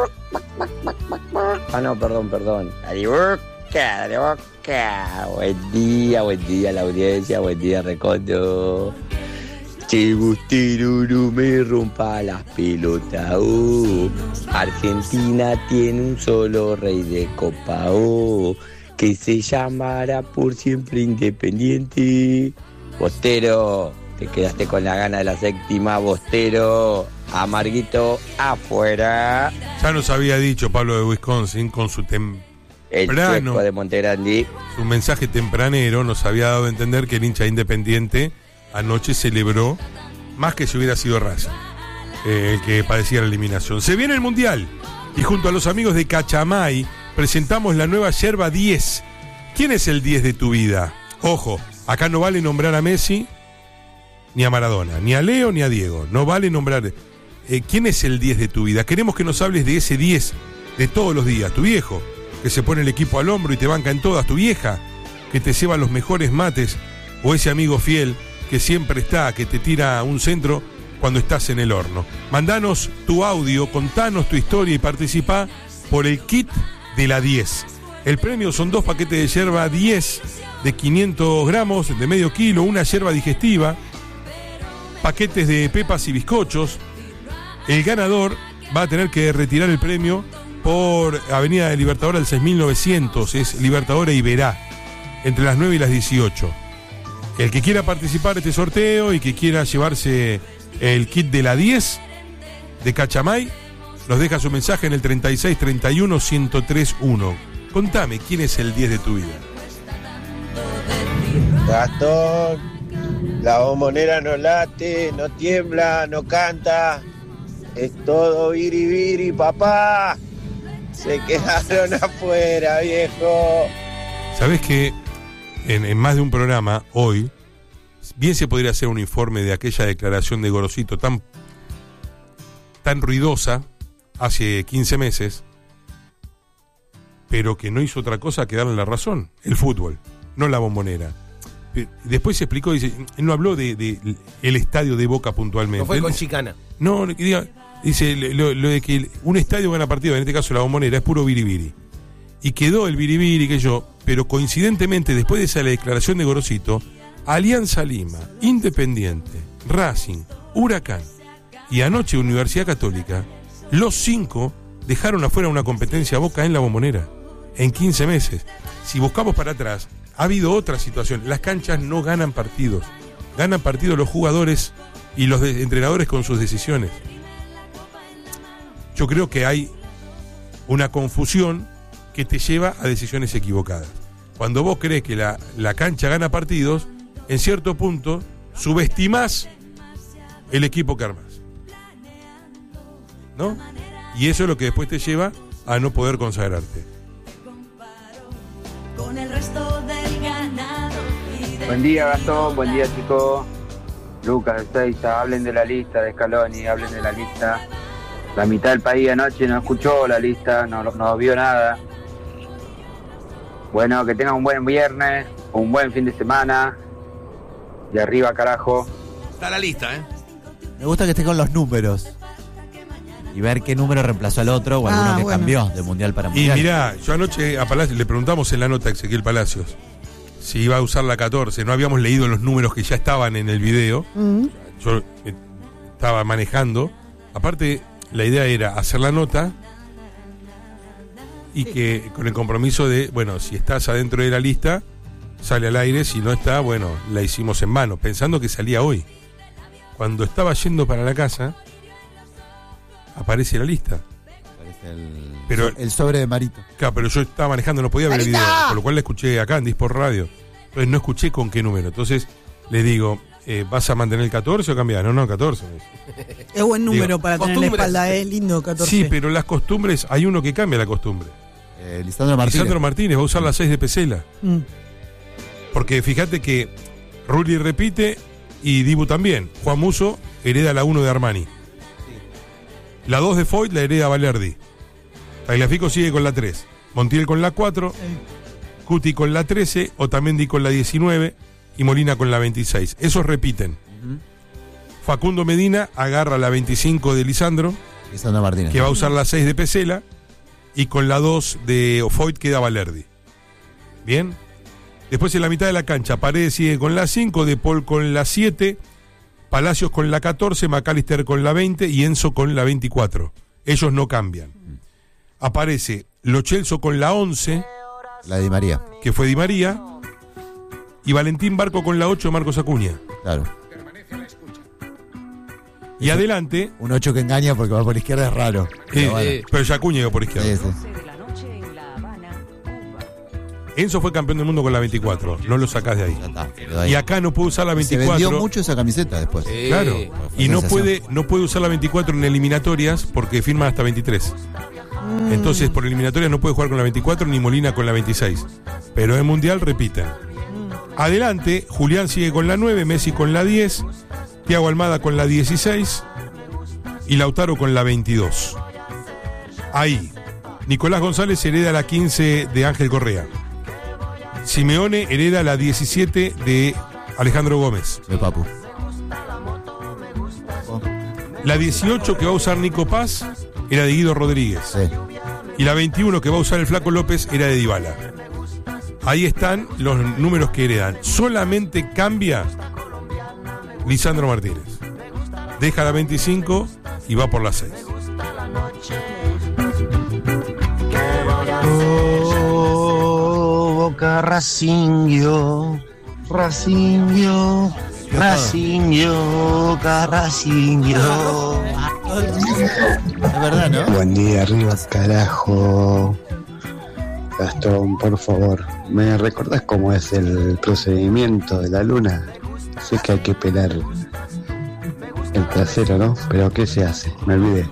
Ah, no, perdón. Dale boca. Buen día la audiencia, buen día Recondo. Che, Bustero, no me rompa las pelotas. Argentina tiene un solo rey de copa, que se llamará por siempre Independiente. Bostero, te quedaste con la gana de la séptima, Bostero. Amarguito afuera. Ya nos había dicho Pablo de Wisconsin con su el chueco de Montegrandi. Su mensaje tempranero nos había dado a entender que el hincha Independiente anoche celebró más que si hubiera sido Racing, el que padecía la eliminación. Se viene el Mundial y junto a los amigos de Cachamay presentamos la nueva yerba 10. ¿Quién es el 10 de tu vida? Ojo, acá no vale nombrar a Messi ni a Maradona, ni a Leo ni a Diego. No vale nombrar. ¿Quién es el 10 de tu vida? Queremos que nos hables de ese 10 de todos los días. Tu viejo, que se pone el equipo al hombro y te banca en todas. Tu vieja, que te lleva los mejores mates. O ese amigo fiel que siempre está, que te tira un centro cuando estás en el horno. Mandanos tu audio, contanos tu historia y participá por el kit de la 10. El premio son 2 paquetes de yerba 10 de 500 gramos, de medio kilo, una yerba digestiva, paquetes de pepas y bizcochos. El ganador va a tener que retirar el premio por Avenida de Libertador al 6900, es Libertador e Iberá, entre las 9 y las 18. El que quiera participar de este sorteo y que quiera llevarse el kit de la 10 de Cachamay, nos deja su mensaje en el 36 31 1031. Contame, ¿quién es el 10 de tu vida? Gastón, la bombonera no late, no tiembla, no canta. Es todo biribiri, papá. Se quedaron afuera, viejo. ¿Sabés que en más de un programa, hoy, bien se podría hacer un informe de aquella declaración de Gorosito tan ruidosa, hace 15 meses, pero que no hizo otra cosa que darle la razón? El fútbol, no la bombonera. Después se explicó, dice, él no habló de el estadio de Boca puntualmente. No fue con chicana. No, dice lo de que un estadio gana partido, en este caso la bombonera, es puro biribiri. Y quedó el biribiri que yo, pero coincidentemente después de esa declaración de Gorosito, Alianza Lima, Independiente, Racing, Huracán y anoche Universidad Católica, los 5 dejaron afuera una competencia Boca en la bombonera en 15 meses. Si buscamos para atrás, ha habido otra situación. Las canchas no ganan partidos los jugadores y los entrenadores con sus decisiones. Yo creo que hay una confusión que te lleva a decisiones equivocadas. Cuando vos crees que la cancha gana partidos, en cierto punto subestimás el equipo que armás, ¿no? Y eso es lo que después te lleva a no poder consagrarte. Buen día, Gastón, buen día, chicos. Lucas de Seiza, hablen de la lista de Scaloni, hablen de la lista. La mitad del país anoche no escuchó la lista, no vio nada. Bueno, que tengan un buen viernes, un buen fin de semana. Y arriba, carajo. Está la lista, ¿eh? Me gusta que esté con los números. Y ver qué número reemplazó al otro o alguno que cambió de mundial para mundial. Y mirá, yo anoche a Palacios le preguntamos en la nota a Ezequiel Palacios si iba a usar la 14. No habíamos leído los números que ya estaban en el video. Yo estaba manejando. Aparte, la idea era hacer la nota y que con el compromiso de, bueno, si estás adentro de la lista, sale al aire. Si no está, bueno, la hicimos en mano, pensando que salía hoy. Cuando estaba yendo para la casa, aparece la lista. Pero el sobre de Marito. Claro, pero yo estaba manejando, no podía ver el video, por lo cual la escuché acá en Disport Radio. Entonces no escuché con qué número. Entonces le digo, ¿vas a mantener el 14 o cambiar? No, 14. Es buen número para tener en la espalda, lindo 14. Sí, pero las costumbres, hay uno que cambia la costumbre. Lisandro Martínez va a usar la 6 de Pesela. Porque fíjate que Rulli repite y Dibu también. Juan Musso hereda la 1 de Armani. La 2 de Foyt la hereda Valerdi. Tagliafico sigue con la 3. Montiel con la 4. Cuti con la 13. Otamendi con la 19. Y Molina con la 26. Esos repiten. Facundo Medina agarra la 25 de Lisandro. Lisandro Martínez. Que va a usar la 6 de Pesela. Y con la 2 de Ofoit queda Valerdi. Bien. Después en la mitad de la cancha, Paredes sigue con la 5, De Paul con la 7, Palacios con la 14, McAllister con la 20 y Enzo con la 24. Ellos no cambian. Aparece Lo Celso con la 11. La Di María. Que fue Di María. Y Valentín Barco con la 8, Marcos Acuña. Claro. Y adelante. Un 8 que engaña porque va por la izquierda es raro. Pero ya Acuña iba por izquierda. Sí. Enzo fue campeón del mundo con la 24, no lo sacás de ahí. Y acá no puede usar la 24. Se vendió mucho esa camiseta después. Claro. Y no puede usar la 24 en eliminatorias porque firma hasta 23. Entonces por eliminatorias no puede jugar con la 24 ni Molina con la 26. Pero en Mundial repiten. Adelante, Julián sigue con la 9, Messi con la 10, Thiago Almada con la 16 y Lautaro con la 22. Ahí, Nicolás González hereda la 15 de Ángel Correa. Simeone hereda la 17 de Alejandro Gómez. De Papu. La 18 que va a usar Nico Paz era de Guido Rodríguez. Sí. Y la 21 que va a usar el Flaco López era de Dybala. Ahí están los números que heredan. Solamente cambia Lisandro Martínez. Deja la 25 y va por la 6. Boca Racinho, Racinho, Racinho, Boca Racinho. Es verdad, ¿no? Buen día, arriba, carajo. Gastón, por favor, ¿me recordás cómo es el procedimiento de la luna? Sé que hay que pelar el trasero, ¿no? Pero ¿qué se hace? Me olvidé.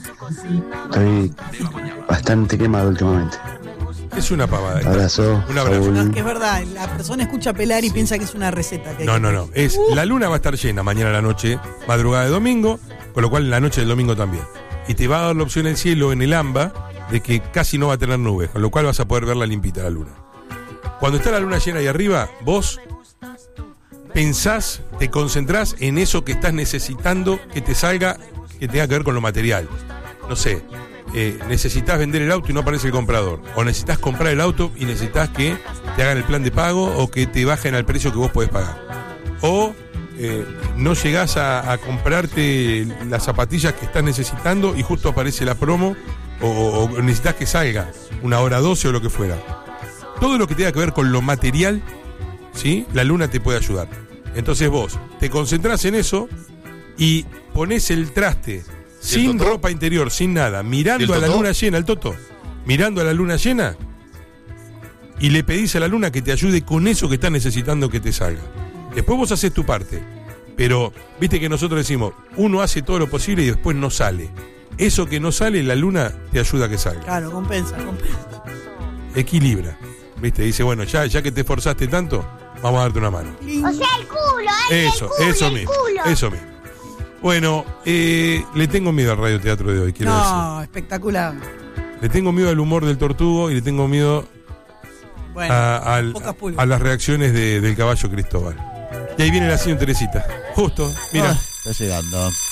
Estoy bastante quemado últimamente. Es una pavada. Abrazo. Un abrazo. No, es que es verdad, la persona escucha pelar y piensa que es una receta. Que No. Es la luna va a estar llena mañana a la noche, madrugada de domingo, con lo cual en la noche del domingo también. Y te va a dar la opción el cielo en el AMBA de que casi no va a tener nubes, con lo cual vas a poder verla limpita la luna. Cuando está la luna llena ahí arriba, vos pensás, te concentrás en eso que estás necesitando que te salga, que tenga que ver con lo material. No sé, necesitas vender el auto y no aparece el comprador. O necesitas comprar el auto y necesitas que te hagan el plan de pago o que te bajen al precio que vos podés pagar. O no llegás a comprarte las zapatillas que estás necesitando y justo aparece la promo o necesitas que salga una hora 12 o lo que fuera. Todo lo que tenga que ver con lo material, ¿sí? La luna te puede ayudar. Entonces vos te concentrás en eso y ponés el traste sin ropa interior, sin nada, mirando a la luna llena, el Toto, mirando a la luna llena y le pedís a la luna que te ayude con eso que estás necesitando que te salga. Después vos haces tu parte, pero viste que nosotros decimos, uno hace todo lo posible y después no sale. Eso que no sale, la luna te ayuda a que salga. Claro, compensa. Equilibra, viste, dice, bueno, ya que te esforzaste tanto, vamos a darte una mano. O sea, el culo, eso mismo. Bueno, le tengo miedo al radioteatro de hoy, quiero decir. No, espectacular. Le tengo miedo al humor del Tortugo y le tengo miedo a las reacciones del caballo Cristóbal. Y ahí viene la señora Teresita. Justo, mira. Está llegando.